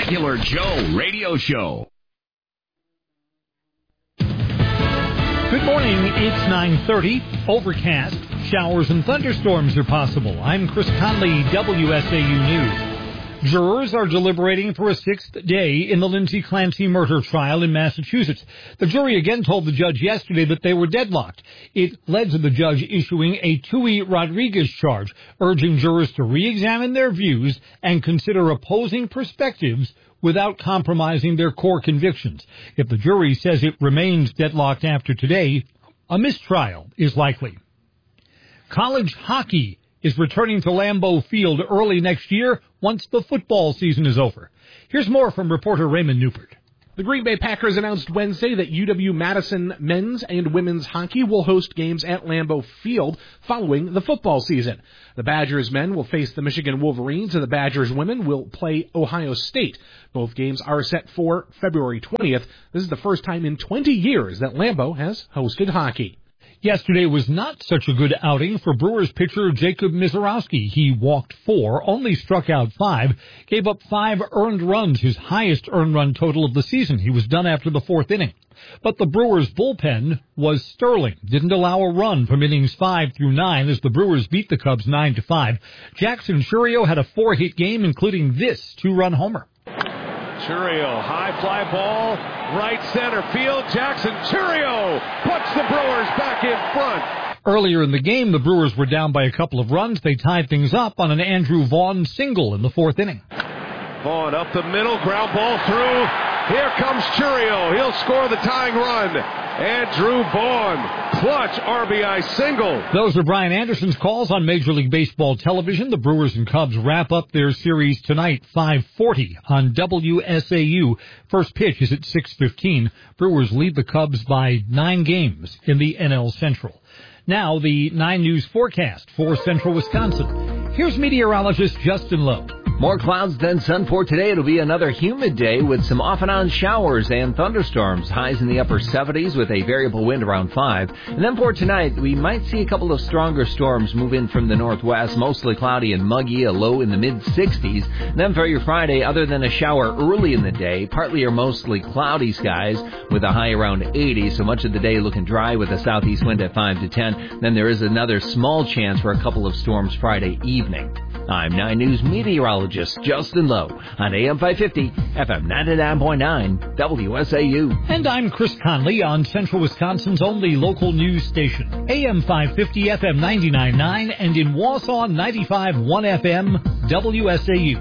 Regular Joe Radio Show. Good morning. It's 9:30. Overcast. Showers and thunderstorms are possible. I'm Chris Conley, WSAU News. Jurors are deliberating for a sixth day in the Lindsay Clancy murder trial in Massachusetts. The jury again told the judge yesterday that they were deadlocked. It led to the judge issuing a Tui Rodriguez charge, urging jurors to re-examine their views and consider opposing perspectives without compromising their core convictions. If the jury says it remains deadlocked after today, a mistrial is likely. College hockey is returning to Lambeau Field early next year once the football season is over. Here's more from reporter Raymond Newport. The Green Bay Packers announced Wednesday that UW-Madison men's and women's hockey will host games at Lambeau Field following the football season. The Badgers men will face the Michigan Wolverines, and the Badgers women will play Ohio State. Both games are set for February 20th. This is the first time in 20 years that Lambeau has hosted hockey. Yesterday was not such a good outing for Brewers pitcher Jacob Misiorowski. He walked 4, only struck out 5, gave up 5 earned runs, his highest earned run total of the season. He was done after the 4th inning. But the Brewers' bullpen was sterling. Didn't allow a run from innings 5 through 9 as the Brewers beat the Cubs 9-5. Jackson Chourio had a 4-hit game, including this 2-run homer. Chourio, high fly ball, right center field. Jackson Chourio puts the Brewers back in front. Earlier in the game, the Brewers were down by a couple of runs. They tied things up on an Andrew Vaughn single in the 4th inning. Vaughn up the middle, ground ball through. Here comes Chourio. He'll score the tying run. Andrew Vaughn, clutch RBI single. Those are Brian Anderson's calls on Major League Baseball television. The Brewers and Cubs wrap up their series tonight, 5:40 on WSAU. First pitch is at 6:15. Brewers lead the Cubs by 9 games in the NL Central. Now the 9 News forecast for central Wisconsin. Here's meteorologist Justin Lowe. More clouds than sun for today. It'll be another humid day with some off-and-on showers and thunderstorms. Highs in the upper 70s with a variable wind around 5. And then for tonight, we might see a couple of stronger storms move in from the northwest, mostly cloudy and muggy, a low in the mid-60s. And then for your Friday, other than a shower early in the day, partly or mostly cloudy skies with a high around 80. So much of the day looking dry with a southeast wind at 5 to 10. Then there is another small chance for a couple of storms Friday evening. I'm 9 News meteorologist Justin Lowe on AM 550, FM 99.9, WSAU. And I'm Chris Conley on Central Wisconsin's only local news station, AM 550, FM 99.9, and in Wausau, 95.1 FM, WSAU.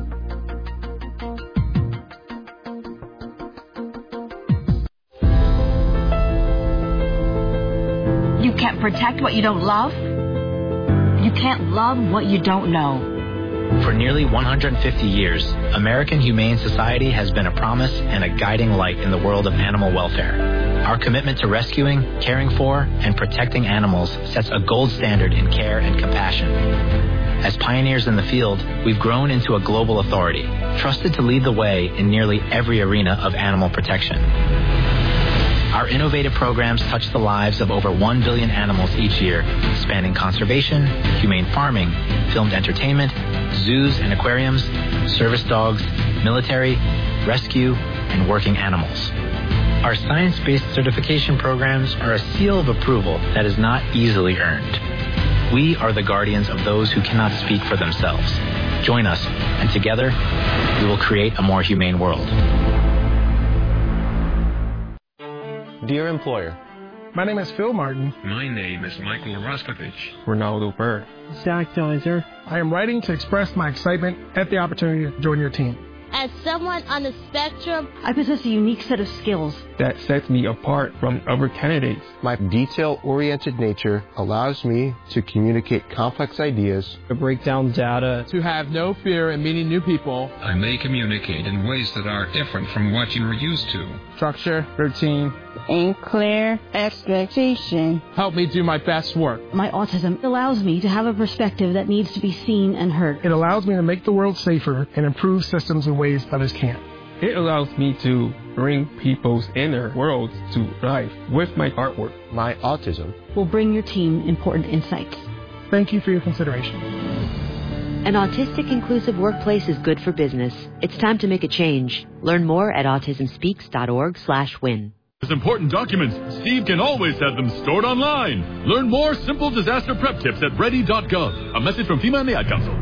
You can't protect what you don't love. You can't love what you don't know. For nearly 150 years, American Humane Society has been a promise and a guiding light in the world of animal welfare. Our commitment to rescuing, caring for, and protecting animals sets a gold standard in care and compassion. As pioneers in the field, we've grown into a global authority, trusted to lead the way in nearly every arena of animal protection. Our innovative programs touch the lives of over 1 billion animals each year, spanning conservation, humane farming, filmed entertainment, zoos and aquariums, service dogs, military, rescue, and working animals. Our science-based certification programs are a seal of approval that is not easily earned. We are the guardians of those who cannot speak for themselves. Join us, and together, we will create a more humane world. Dear employer, my name is Phil Martin. My name is Michael Roskovich. Ronaldo Bird. Zach Deiser. I am writing to express my excitement at the opportunity to join your team. As someone on the spectrum, I possess a unique set of skills that sets me apart from other candidates. My detail-oriented nature allows me to communicate complex ideas, to break down data, to have no fear in meeting new people. I may communicate in ways that are different from what you were used to. Structure, routine, and clear expectation. Help me do my best work. My autism allows me to have a perspective that needs to be seen and heard. It allows me to make the world safer and improve systems in ways others can't. It allows me to bring people's inner worlds to life with my artwork. My autism will bring your team important insights. Thank you for your consideration. An autistic inclusive workplace is good for business. It's time to make a change. Learn more at autismspeaks.org/win. There's important documents. Steve can always have them stored online. Learn more simple disaster prep tips at ready.gov. A message from FEMA and the Ad Council.